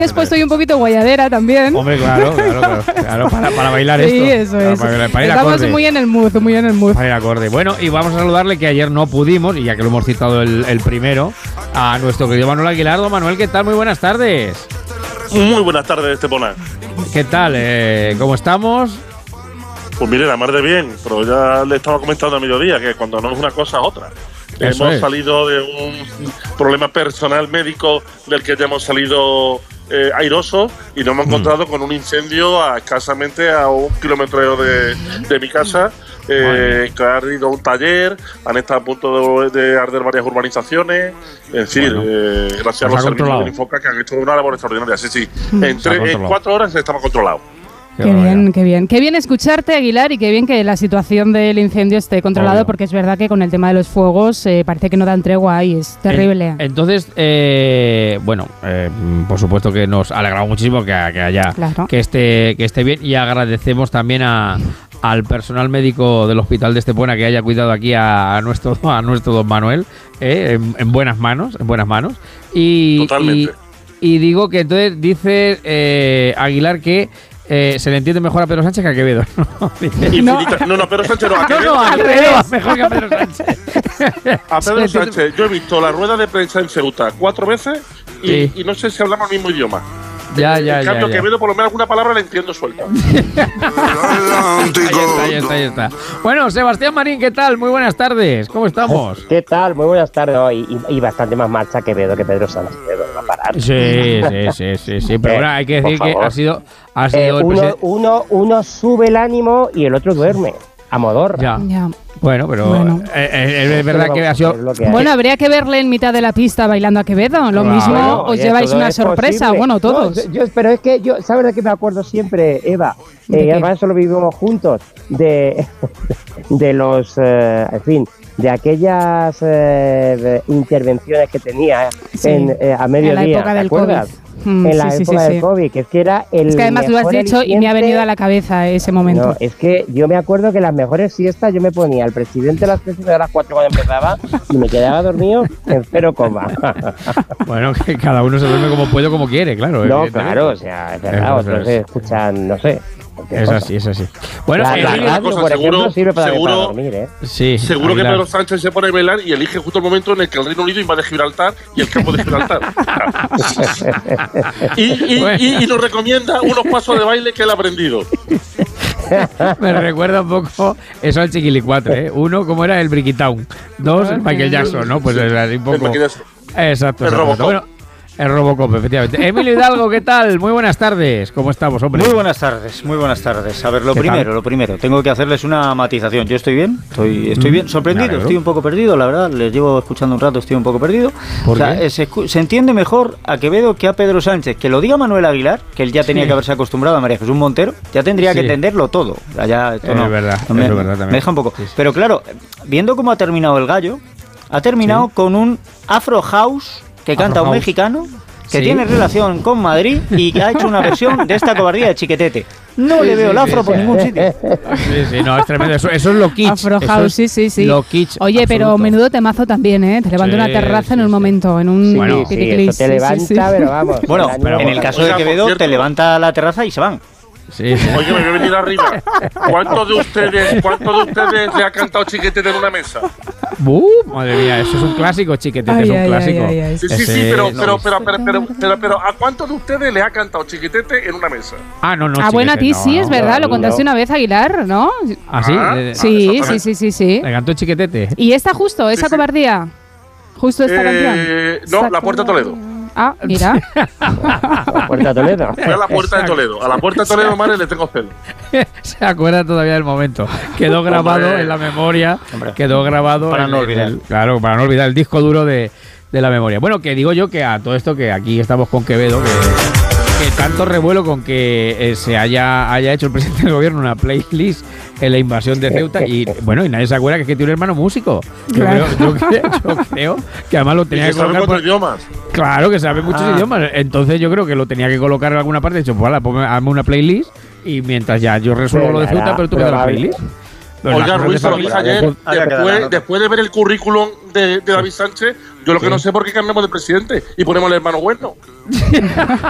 Has puesto ahí un poquito guayadera también. Hombre, claro, para bailar esto. Sí, eso es. Para ir Estamos acorde. muy en el mood. Para ir acorde. Bueno, y vamos a saludarle que ayer no pudimos, y ya que lo hemos citado el primero, a nuestro querido Manuel Aguilar. Don Manuel, ¿qué tal? Muy buenas tardes. Muy buenas tardes, Estepona. ¿Qué tal? ¿Cómo estamos? Pues mire, la mar de bien, pero ya le estaba comentando a mediodía que cuando no es una cosa es otra. Eso Hemos es. salido de un problema personal médico del que ya hemos salido airosos y nos hemos encontrado con un incendio a escasamente a 1 kilómetro de mi casa. Que ha ardido un taller, han estado a punto de arder varias urbanizaciones. En fin, gracias a los servicios de Infoca que han hecho una labor extraordinaria. Sí. En 4 horas estaba controlado. Qué bien, qué bien. Qué bien escucharte, Aguilar, y qué bien que la situación del incendio esté controlado, porque es verdad que con el tema de los fuegos parece que no dan tregua ahí, es terrible. Entonces, por supuesto que nos alegramos muchísimo que haya, claro, que esté bien, y agradecemos también al personal médico del hospital de Estepona que haya cuidado aquí a nuestro don Manuel, en buenas manos. Totalmente. Y digo que entonces dice Aguilar que se le entiende mejor a Pedro Sánchez que a Quevedo. No, Pedro Sánchez no, a Quevedo. No, al revés, mejor que a Pedro Sánchez. A Pedro Sánchez, yo he visto la rueda de prensa en Ceuta 4 veces y no sé si hablamos el mismo idioma. En cambio, Quevedo, por lo menos alguna palabra la entiendo suelta. Ahí está. Bueno, Sebastián Marín, ¿qué tal? Muy buenas tardes. ¿Cómo estamos? ¿Qué tal? Muy buenas tardes. Y bastante más marcha Quevedo que Pedro Sánchez. Va a parar. Sí. Pero bueno, hay que decir que ha sido uno sube el ánimo y el otro duerme. A modorra. Ya. Bueno, pero es verdad que ha sido... Bueno, habría que verle en mitad de la pista bailando a Quevedo. Lo mismo os lleváis una sorpresa. Posible. Bueno, todos. Pero es que yo, ¿sabes de qué me acuerdo siempre, Eva? Además, eso lo vivimos juntos. De los, en fin, de aquellas intervenciones que tenía a mediodía. En la época del COVID. En la época del COVID, que es que era el. Es que además lo has dicho y me ha venido a la cabeza ese momento. No, es que yo me acuerdo que las mejores siestas yo me ponía al presidente a las 3 y a las 4 cuando empezaba y me quedaba dormido en 0, Bueno, que cada uno se duerme como puede o como quiere, claro. No, claro, o sea, es verdad, otros escuchan, no sé. Es así. Bueno, seguro sirve para dormir, ¿eh? Sí. Seguro que Pedro Sánchez se pone a bailar y elige justo el momento en el que el Reino Unido invade Gibraltar y el campo de Gibraltar. y nos recomienda unos pasos de baile que él ha aprendido. Me recuerda un poco eso al Chiquilicuatre, ¿eh? 1, ¿cómo era? El Bricky Town. 2, el Michael Jackson, ¿no? Pues es así un poco. Exacto. Bueno, el Robocop, efectivamente. Emilio Hidalgo, ¿qué tal? Muy buenas tardes. ¿Cómo estamos, hombre? Muy buenas tardes. A ver, lo primero, tengo que hacerles una matización. Yo estoy bien, estoy bien, sorprendido, estoy un poco perdido, la verdad. Les llevo escuchando un rato, estoy un poco perdido. ¿Por qué? Se entiende mejor a Quevedo que a Pedro Sánchez. Que lo diga Manuel Aguilar, que él ya tenía que haberse acostumbrado a María Jesús Montero, ya tendría que entenderlo todo. Ya, esto no, es verdad, me, eso es verdad también. Me deja un poco. Sí. Pero claro, viendo cómo ha terminado el gallo, ha terminado con un Afro House que canta un mexicano que tiene relación con Madrid y que ha hecho una versión de esta cobardía de Chiquetete. No le veo el afro por ningún sitio. Sí, no, es tremendo. Eso es lo kitsch. Afro House, sí. Lo kitsch. Oye, pero menudo temazo también, ¿eh? Te levanta una terraza en un momento, en un piticlis. Te levanta, pero vamos. Bueno, pero en el caso de Quevedo, te levanta la terraza y se van. Sí. Oye, me voy a venir arriba. ¿Cuántos de ustedes le ha cantado Chiquetete en una mesa? Madre mía, eso es un clásico, Chiquetete, es un clásico. Sí, pero ¿a cuántos de ustedes le ha cantado Chiquetete en una mesa? No. Bueno, a ti sí, es verdad, lo contaste una vez, Aguilar, ¿no? ¿Ah, sí? Sí. Le cantó Chiquetete. ¿Y esta justo, esa cobardía? ¿Justo esta canción? No, La Puerta de Toledo. Mira. La Puerta de Toledo. Fue a la Puerta de Toledo. A la Puerta de Toledo, madre, le tengo celo. Se acuerda todavía del momento. Quedó grabado en la memoria. Quedó grabado para no olvidar. Para no olvidar el disco duro de la memoria. Bueno, que digo yo que a todo esto que aquí estamos con Quevedo, que tanto revuelo con que se haya hecho el presidente del gobierno una playlist en la invasión de Ceuta y bueno, y nadie se acuerda que tiene un hermano músico. Claro. Yo creo que además lo tenía que colocar. Sabe muchos idiomas. Claro, que sabe muchos idiomas. Entonces yo creo que lo tenía que colocar en alguna parte. De hecho, pues hazme una playlist y mientras ya yo resuelvo lo de Ceuta, pero tú me das la playlist. Oiga, Ruiz, lo dije ayer, después de ver el currículum de David Sánchez, yo lo que no sé por qué cambiamos de presidente y ponemos el hermano bueno.